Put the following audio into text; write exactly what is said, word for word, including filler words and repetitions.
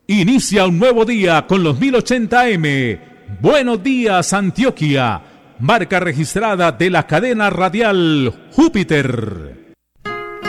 Inicia un nuevo día con los mil ochenta eme. Buenos días, Antioquia. Marca registrada de la cadena radial Júpiter.